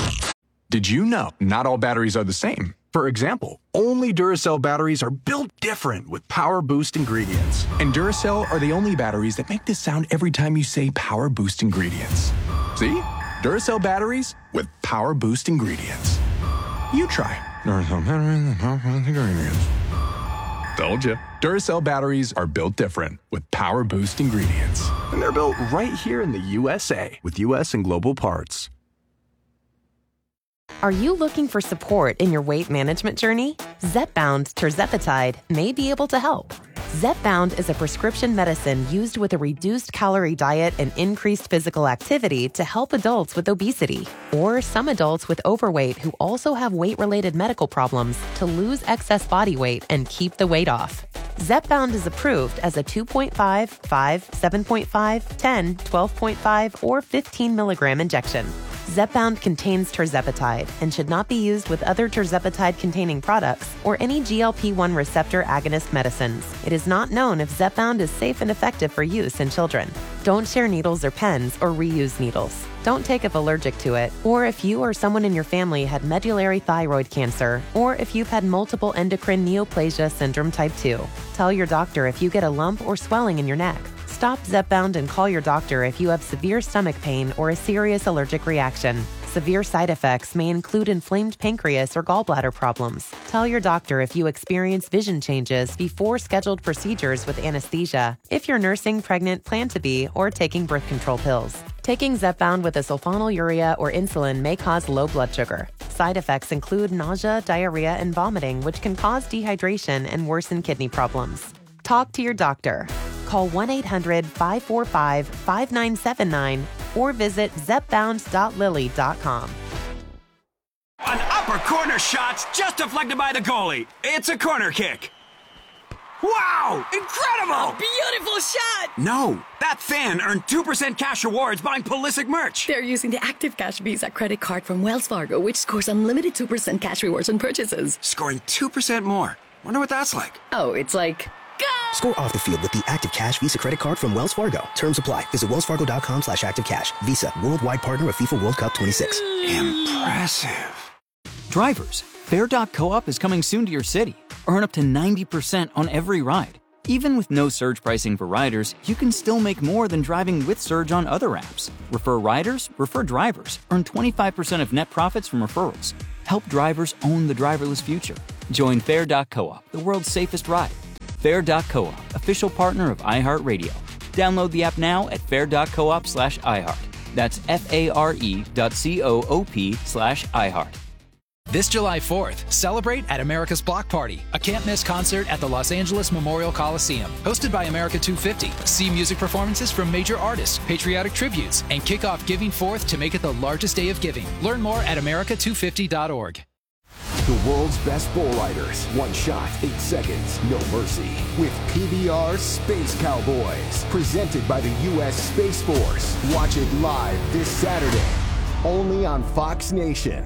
Did you know not all batteries are the same? For example, only Duracell batteries are built different with Power Boost ingredients. And Duracell are the only batteries that make this sound every time you say Power Boost ingredients. See? Duracell batteries with Power Boost ingredients. You try. Duracell batteries with Power Boost ingredients. Told you. Duracell batteries are built different with Power Boost ingredients. And they're built right here in the U S A with U S and global parts. Are you looking for support in your weight management journey? Zepbound tirzepatide may be able to help. Zepbound is a prescription medicine used with a reduced calorie diet and increased physical activity to help adults with obesity or some adults with overweight who also have weight-related medical problems to lose excess body weight and keep the weight off. Zepbound is approved as a two point five, five, seven point five, ten, twelve point five, or fifteen milligram injection. Zepbound contains tirzepatide and should not be used with other tirzepatide-containing products or any G L P one receptor agonist medicines. It is not known if Zepbound is safe and effective for use in children. Don't share needles or pens or reuse needles. Don't take if allergic to it, or if you or someone in your family had medullary thyroid cancer, or if you've had multiple endocrine neoplasia syndrome type two. Tell your doctor if you get a lump or swelling in your neck. Stop Zepbound and call your doctor if you have severe stomach pain or a serious allergic reaction. Severe side effects may include inflamed pancreas or gallbladder problems. Tell your doctor if you experience vision changes before scheduled procedures with anesthesia, if you're nursing, pregnant, plan to be, or taking birth control pills. Taking Zepbound with a sulfonylurea or insulin may cause low blood sugar. Side effects include nausea, diarrhea, and vomiting, which can cause dehydration and worsen kidney problems. Talk to your doctor. Call one eight hundred, five four five, five nine seven nine or visit zepbound dot lilly dot com. An upper corner shot's just deflected by the goalie. It's a corner kick. Wow! Incredible! A beautiful shot! No, that fan earned two percent cash rewards buying Pulisic merch. They're using the Active Cash Visa credit card from Wells Fargo, which scores unlimited two percent cash rewards on purchases. Scoring two percent more. Wonder what that's like. Oh, it's like, go! Score off the field with the Active Cash Visa Credit Card from Wells Fargo. Terms apply. Visit wellsfargo.com slash active cash. Visa, worldwide partner of FIFA World Cup twenty-six. Impressive. Drivers, Fair dot Co-op is coming soon to your city. Earn up to ninety percent on every ride. Even with no surge pricing for riders, you can still make more than driving with Surge on other apps. Refer riders, refer drivers. Earn twenty-five percent of net profits from referrals. Help drivers own the driverless future. Join Fair dot Co-op, the world's safest ride. Fair dot Co-op, official partner of iHeartRadio. Download the app now at fair dot coop slash iHeart. That's F-A-R-E dot C-O-O-P slash iHeart. This July fourth, celebrate at America's Block Party, a can't-miss concert at the Los Angeles Memorial Coliseum. Hosted by America two fifty. See music performances from major artists, patriotic tributes, and kick off Giving Forth to make it the largest day of giving. Learn more at america two fifty dot org. The world's best bull riders. One shot, eight seconds, no mercy. With P B R Space Cowboys. Presented by the U S Space Force. Watch it live this Saturday. Only on Fox Nation.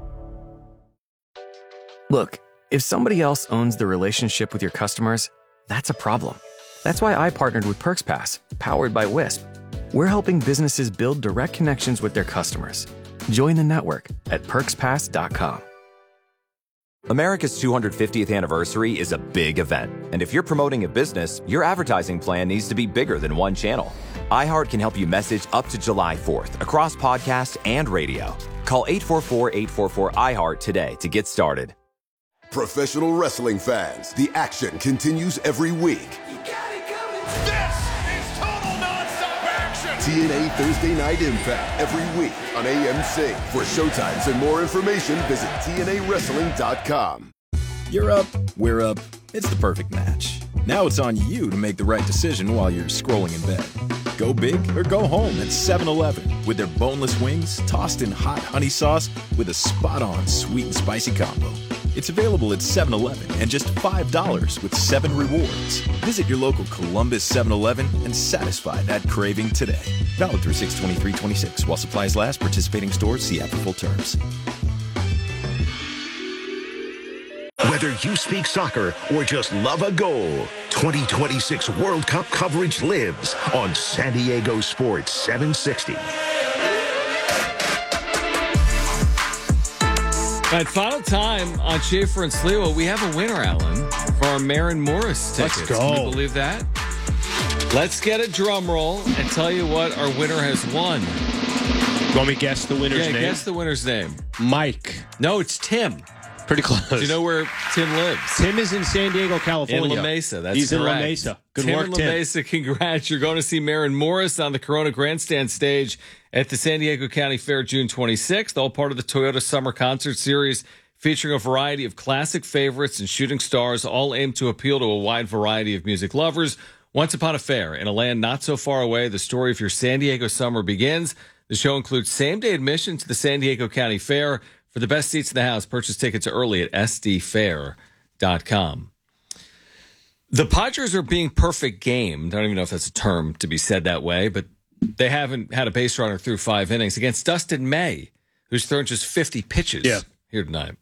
Look, if somebody else owns the relationship with your customers, that's a problem. That's why I partnered with PerksPass, powered by Wisp. We're helping businesses build direct connections with their customers. Join the network at perks pass dot com. America's two hundred fiftieth anniversary is a big event. And if you're promoting a business, your advertising plan needs to be bigger than one channel. iHeart can help you message up to July fourth across podcast and radio. Call eight four four, eight four four, I heart today to get started. Professional wrestling fans, the action continues every week. This is total nonstop action. T N A Thursday Night Impact every week on A M C. For showtimes and more information, visit T N A wrestling dot com. You're up, we're up. It's the perfect match. Now it's on you to make the right decision while you're scrolling in bed. Go big or go home at seven eleven with their boneless wings tossed in hot honey sauce with a spot-on sweet and spicy combo. It's available at seven eleven and just five dollars with seven rewards. Visit your local Columbus seven eleven and satisfy that craving today. Valid through six twenty-three twenty-six. While supplies last, participating stores see app for full terms. Whether you speak soccer or just love a goal, twenty twenty-six World Cup coverage lives on San Diego Sports seven sixty. At final time on Schaefer and Sliwa, we have a winner, Alan, for our Maren Morris tickets. Let's go. Can you believe that? Let's get a drum roll and tell you what our winner has won. You want me to guess the winner's yeah, name? guess the winner's name. Mike. No, it's Tim. Pretty close. Do you know where Tim lives? Tim is in San Diego, California. In La Mesa, that's He's correct. in La Mesa. Good Tim work, in La Tim. Mesa, congrats. You're going to see Maren Morris on the Corona Grandstand stage at the San Diego County Fair June twenty-sixth, all part of the Toyota Summer Concert Series, featuring a variety of classic favorites and shooting stars, all aimed to appeal to a wide variety of music lovers. Once upon a fair, in a land not so far away, the story of your San Diego summer begins. The show includes same-day admission to the San Diego County Fair. For the best seats in the house, purchase tickets early at S D fair dot com. The Padres are being perfect gamed. I don't even know if that's a term to be said that way, but they haven't had a base runner through five innings against Dustin May, who's thrown just fifty pitches yeah. here tonight.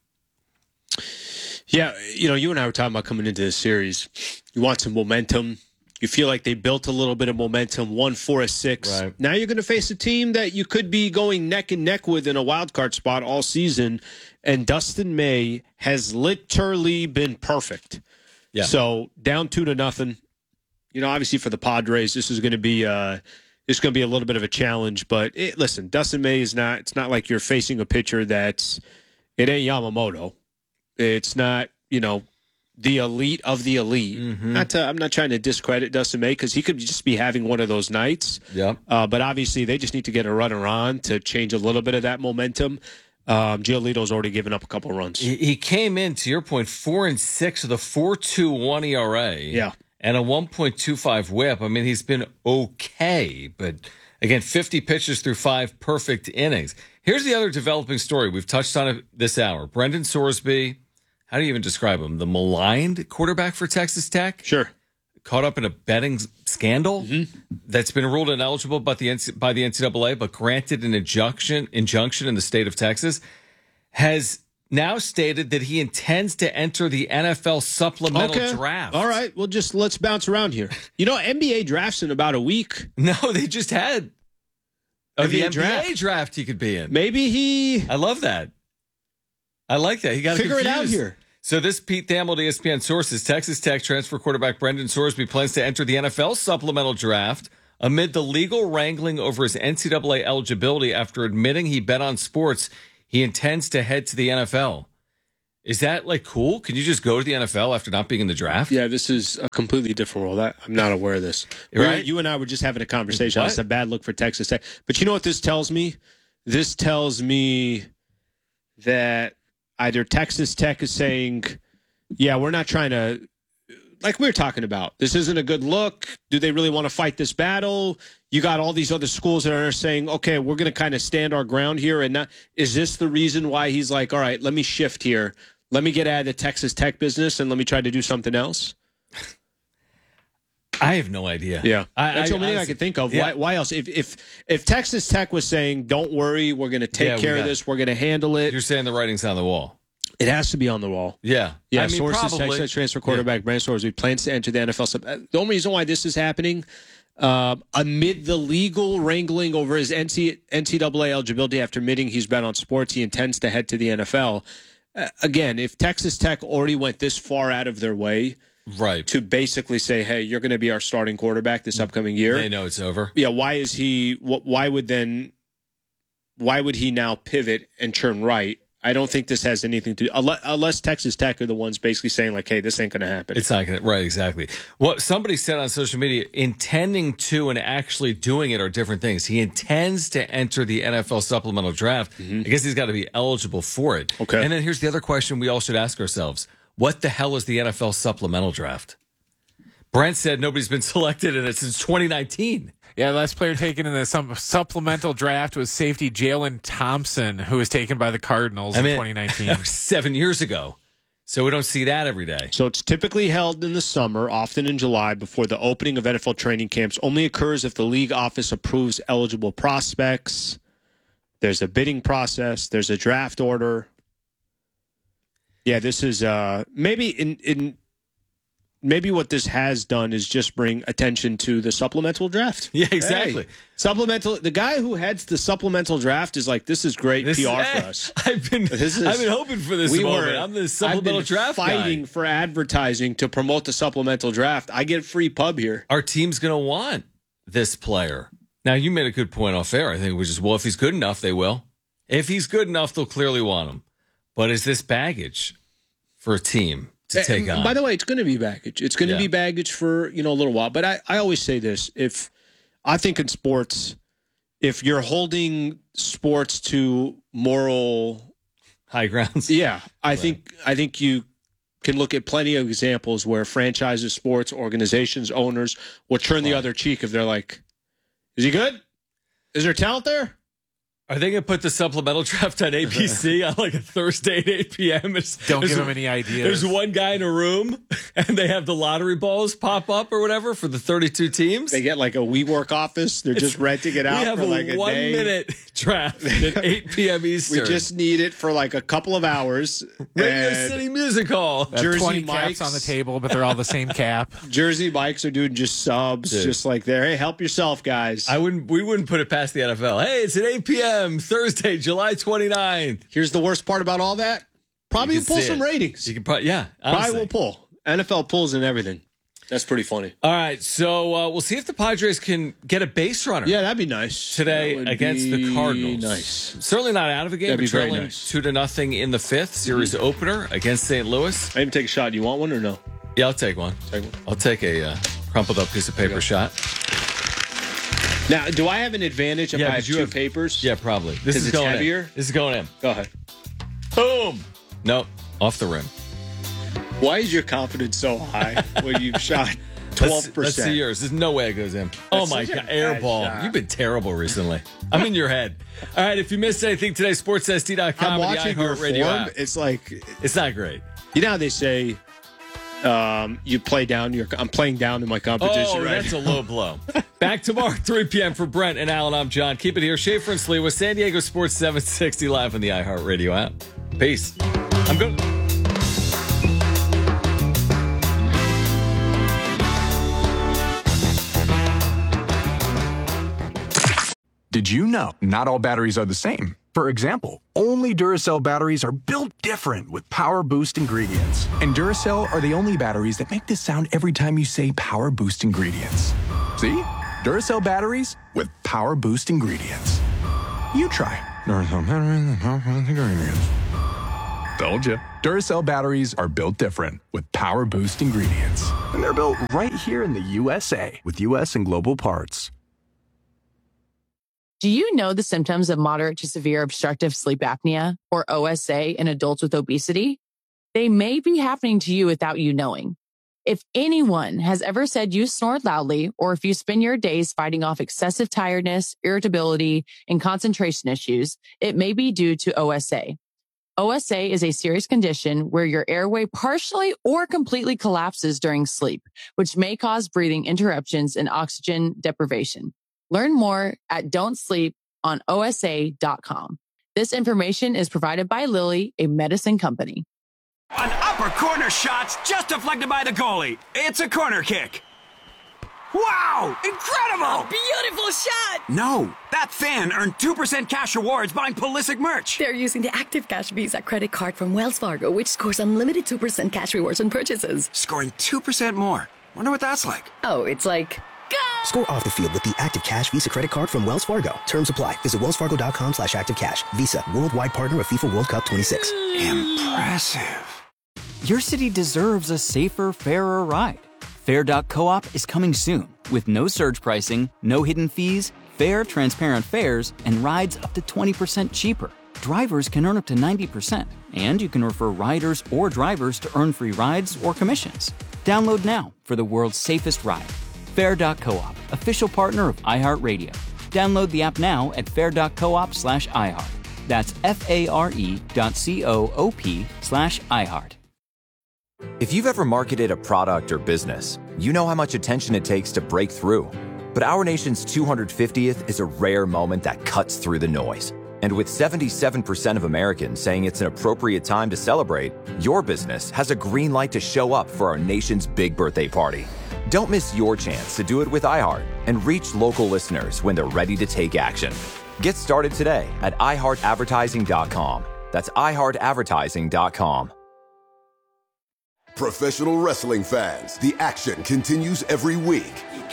Yeah, you know, you and I were talking about coming into this series. You want some momentum. You feel like they built a little bit of momentum, one, four, a six. Right. Now you're going to face a team that you could be going neck and neck with in a wild card spot all season. And Dustin May has literally been perfect. Yeah. So down two to nothing. You know, obviously for the Padres, this is going to be uh, this is going to be a little bit of a challenge. But it, listen, Dustin May is not. It's not like you're facing a pitcher that's. It ain't Yamamoto. It's not. You know. The elite of the elite. Mm-hmm. Not to, I'm not trying to discredit Dustin May because he could just be having one of those nights. Yeah. Uh, but obviously, they just need to get a runner on to change a little bit of that momentum. Um, Giolito's already given up a couple runs. He, he came in, to your point, four and six with a four point two one E R A. Yeah. And a one point two five whip. I mean, he's been okay, but again, fifty pitches through five perfect innings. Here's the other developing story. We've touched on it this hour. Brendan Sorsby. How do you even describe him? The maligned quarterback for Texas Tech? Sure. Caught up in a betting scandal mm-hmm. that's been ruled ineligible by the by the N C double A, but granted an injunction injunction in the state of Texas, has now stated that he intends to enter the N F L supplemental Okay. draft. All right. Well, just let's bounce around here. You know, N B A drafts in about a week. No, they just had oh, the N B A draft. draft he could be in. Maybe he. I love that. I like that. He got Figure it out confused. here. So this Pete Thamel, E S P N sources, Texas Tech transfer quarterback Brendan Sorsby plans to enter the N F L supplemental draft amid the legal wrangling over his N C double A eligibility after admitting he bet on sports. He intends to head to the N F L. Is that like cool? Can you just go to the N F L after not being in the draft? Yeah, this is a completely different world. I, I'm not aware of this. We were- Right? You and I were just having a conversation. What? That's a bad look for Texas Tech. But you know what this tells me? This tells me that either Texas Tech is saying, yeah, we're not trying to, like we were talking about, this isn't a good look. Do they really want to fight this battle? You got all these other schools that are saying, okay, we're going to kind of stand our ground here. And not, is this the reason why he's like, all right, let me shift here. Let me get out of the Texas Tech business and let me try to do something else? I have no idea. Yeah, I, that's I, the only thing I honestly- could think of. Yeah. Why, why else? If if if Texas Tech was saying, "Don't worry, we're going to take Yeah, we care of got- this, we're going to handle it," You're saying the writing's on the wall. it has to be on the wall. Yeah. Yeah, I mean, sources, probably. Texas transfer quarterback Brandon Sorsby plans to enter the N F L. Sub- The only reason why this is happening, uh, amid the legal wrangling over his N C double A eligibility after admitting he's bet on sports, he intends to head to the N F L. Uh, again, if Texas Tech already went this far out of their way, right, to basically say, "Hey, you're going to be our starting quarterback this upcoming year," They know it's over. yeah, why is he? wh- Why would then? Why would he now pivot and turn right? I don't think this has anything to unless, unless Texas Tech are the ones basically saying like, "Hey, this ain't going to happen." It's not going to, right, exactly. What somebody said on social media, intending to and actually doing it are different things. He intends to enter the N F L supplemental draft. I guess he's got to be eligible for it. Okay. And then here's the other question we all should ask ourselves. What the hell is the N F L supplemental draft? Brent said nobody's been selected in it since twenty nineteen. Yeah, the last player taken in the some supplemental draft was safety Jalen Thompson, who was taken by the Cardinals I mean, in twenty nineteen. That was seven years ago. So we don't see that every day. So it's typically held in the summer, often in July, before the opening of N F L training camps. Only occurs if the league office approves eligible prospects. There's a bidding process. There's a draft order. Yeah, this is uh, maybe in in maybe what this has done is just bring attention to the supplemental draft. Yeah, exactly. Hey, supplemental. The guy who heads the supplemental draft is like, this is great This P R is- for us. I've been This is- I've been hoping for this we moment. were- I'm the I've supplemental been draft fighting guy. for advertising to promote the supplemental draft. I get free pub here. Our team's going to want this player. Now, you made a good point off air. I think, which is, well, if he's good enough, they will. If he's good enough, they'll clearly want him. But is this baggage for a team to take And on? By the way, it's going to be baggage. It's going to Yeah. be baggage for, you know, a little while. But I, I always say this. If I think in sports, if you're holding sports to moral high grounds, yeah, I think I think you can look at plenty of examples where franchises, sports organizations, owners will turn the other cheek if they're like, "Is he good? Is there talent there?" Are they going to put the supplemental draft on A B C on like a Thursday at eight p.m.? It's, Don't there's- give him any ideas. There's one guy in a room, and they have the lottery balls pop up or whatever for the thirty-two teams. They get like a WeWork office. They're just renting it out we have for like a a day. one-minute draft at eight p.m. Eastern. We just need it for like a couple of hours. Radio And City Music Hall. They have Jersey twenty Mike's. caps on the table, but they're all the same cap. Jersey Mike's are doing just subs, Dude. just like there. Hey, help yourself, guys. I wouldn't. We wouldn't put it past the N F L. Hey, it's at eight p.m. Thursday, July twenty-ninth. Here's the worst part about all that. Probably You will can pull see some it. ratings. You can probably, yeah, Probably honestly. will pull. N F L pulls and everything. That's pretty funny. All right, so uh, we'll see if the Padres can get a base runner. Yeah, that'd be nice. Today That would against be the Cardinals. Nice. Certainly not out of a game, That'd but be very trailing nice. two to nothing in the fifth series opener against Saint Louis. I even take a shot. You want one or no? Yeah, I'll take one. Take one. I'll take a uh, crumpled up piece of paper shot. Now, do I have an advantage if Yeah, I but have you two have- papers? Yeah, probably. This 'Cause is it's going heavier? in. This is going in. Go ahead. Boom. Nope, off the rim. Why is your confidence so high when you've shot Let's- twelve Let's percent? see yours. There's no way it goes in. Oh That's my such a God, air bad ball. shot. You've been terrible recently. I'm in your head. All right, if you missed anything today, sports S T dot com I'm and the watching your iHeartRadio form. app. It's like, It's not great. you know how they say um, you play down your. I'm playing down in my competition Oh, right that's now. a low blow. Back tomorrow, three p.m. for Brent and Alan. I'm John. Keep it here. Schaefer and Slee with San Diego Sports seven sixty live on the iHeartRadio app. Peace. I'm good. Did you know not all batteries are the same? For example, only Duracell batteries are built different with Power Boost ingredients. And Duracell are the only batteries that make this sound every time you say Power Boost ingredients. See? Duracell batteries with Power Boost ingredients. You try. Duracell batteries with Power Boost ingredients. Told you. Duracell batteries are built different with Power Boost ingredients. And they're built right here in the U S A with U S and global parts. Do you know the symptoms of moderate to severe obstructive sleep apnea, or O S A, in adults with obesity? They may be happening to you without you knowing. If anyone has ever said you snored loudly, or if you spend your days fighting off excessive tiredness, irritability, and concentration issues, it may be due to O S A. O S A is a serious condition where your airway partially or completely collapses during sleep, which may cause breathing interruptions and oxygen deprivation. Learn more at don't sleep on O S A dot com. This information is provided by Lilly, a medicine company. An upper corner shot's just deflected by the goalie. It's a corner kick. Wow! Incredible! A beautiful shot! No, that fan earned two percent cash rewards buying Pulisic merch. They're using the Active Cash Visa credit card from Wells Fargo, which scores unlimited two percent cash rewards on purchases. Scoring two percent more. Wonder what that's like. Oh, it's like... Score off the field with the Active Cash Visa credit card from Wells Fargo. Terms apply. Visit wellsfargo.com slash active cash. Visa, worldwide partner of FIFA World Cup twenty-six. Impressive. Your city deserves a safer, fairer ride. Fair dot coop is coming soon with no surge pricing, no hidden fees, fair, transparent fares, and rides up to twenty percent cheaper. Drivers can earn up to ninety percent, and you can refer riders or drivers to earn free rides or commissions. Download now for the world's safest ride. Fair dot coop, official partner of iHeartRadio. Download the app now at fair dot coop slash iHeart. That's F-A-R-E dot C-O-O-P slash iHeart. If you've ever marketed a product or business, you know how much attention it takes to break through. But our nation's two hundred fiftieth is a rare moment that cuts through the noise. And with seventy-seven percent of Americans saying it's an appropriate time to celebrate, your business has a green light to show up for our nation's big birthday party. Don't miss your chance to do it with iHeart and reach local listeners when they're ready to take action. Get started today at i heart advertising dot com. That's i heart advertising dot com. Professional wrestling fans, the action continues every week.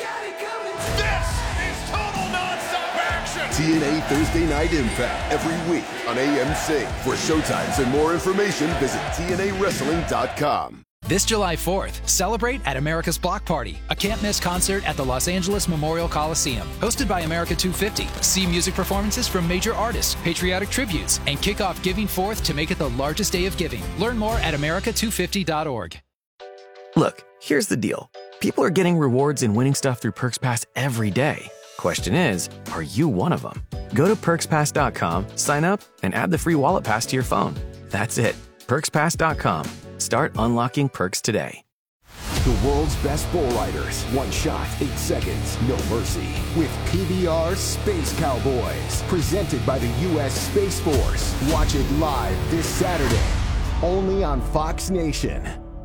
This is total nonstop action. T N A Thursday Night Impact every week on A M C. For showtimes and more information, visit T N A wrestling dot com. This July fourth, celebrate at America's Block Party, a can't-miss concert at the Los Angeles Memorial Coliseum. Hosted by America two fifty. See music performances from major artists, patriotic tributes, and kick off Giving Fourth to make it the largest day of giving. Learn more at america two fifty dot org. Look, here's the deal. People are getting rewards and winning stuff through Perks Pass every day. Question is, are you one of them? Go to perks pass dot com, sign up, and add the free wallet pass to your phone. That's it. perks pass dot com. Start unlocking perks today. The world's best bull riders. One shot, eight seconds, no mercy. With P B R Space Cowboys. Presented by the U S Space Force. Watch it live this Saturday. Only on Fox Nation.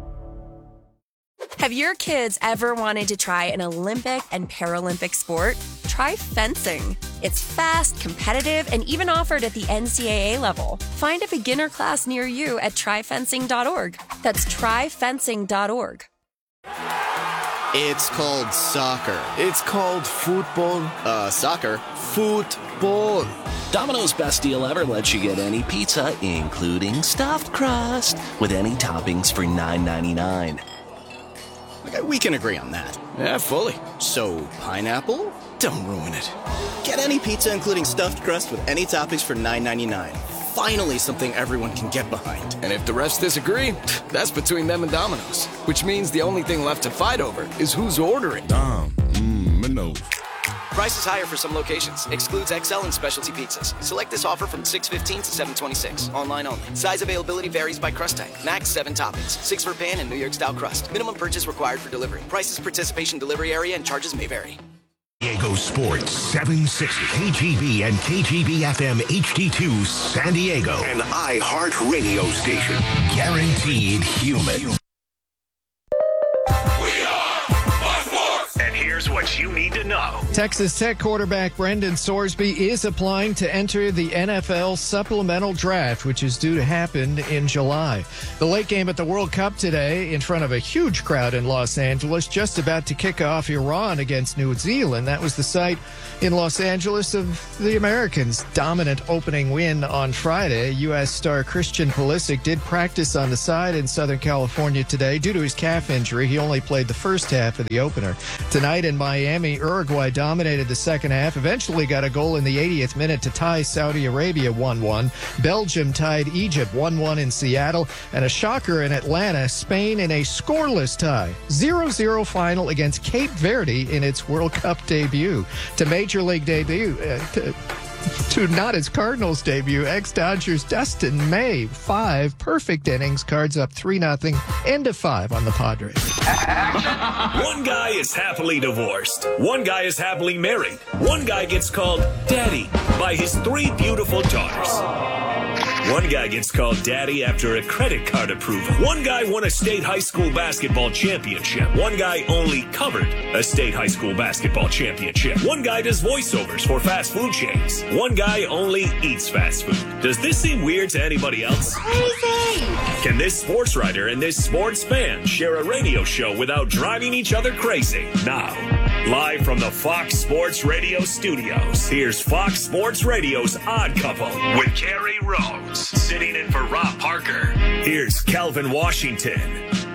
Have your kids ever wanted to try an Olympic and Paralympic sport? Try fencing. It's fast, competitive, and even offered at the N C double A level. Find a beginner class near you at try fencing dot org. That's try fencing dot org. It's called soccer. It's called football. Uh, soccer. Football. Domino's Best Deal Ever lets you get any pizza, including stuffed crust, with any toppings for nine ninety-nine. Okay, we can agree on that. Yeah, fully. So, pineapple? Don't ruin it. Get any pizza, including stuffed crust, with any toppings for nine ninety-nine. Finally, something everyone can get behind. And if the refs disagree, that's between them and Domino's. Which means the only thing left to fight over is who's ordering. Dom, mmm, no. Price is higher for some locations. Excludes X L and specialty pizzas. Select this offer from six fifteen to seven twenty-six. Online only. Size availability varies by crust type. Max seven toppings. Six for pan and New York style crust. Minimum purchase required for delivery. Prices, participation, delivery area, and charges may vary. Diego Sports seven sixty, K G B and K G B F M H D two San Diego, an iHeart radio station. Guaranteed human. And here's what you need to know. Texas Tech quarterback Brendan Sorsby is applying to enter the N F L supplemental draft, which is due to happen in July. The late game at the World Cup today in front of a huge crowd in Los Angeles, just about to kick off Iran against New Zealand. That was the site in Los Angeles of the Americans' dominant opening win on Friday. U S star Christian Pulisic did practice on the side in Southern California today due to his calf injury. He only played the first half of the opener. Tonight in Miami, Uruguay dominated the second half, eventually got a goal in the eightieth minute to tie Saudi Arabia one one. Belgium tied Egypt one one in Seattle, and a shocker in Atlanta, Spain in a scoreless tie. zero zero final against Cape Verde in its World Cup debut. To Major League debut, uh, to, to not its Cardinals debut, ex-Dodgers Dustin May, five perfect innings, Cards up three nothing, end of five on the Padres. One guy is happily divorced. One guy is happily married. One guy gets called daddy by his three beautiful daughters. One guy gets called daddy after a credit card approval. One guy won a state high school basketball championship. One guy only covered a state high school basketball championship. One guy does voiceovers for fast food chains. One guy only eats fast food. Does this seem weird to anybody else? Crazy! Can this sports writer and this sports fan share a radio show without driving each other crazy? Now, live from the Fox Sports Radio studios, here's Fox Sports Radio's Odd Couple with Carrie Rhodes. Sitting in for Rob Parker, here's Kelvin Washington.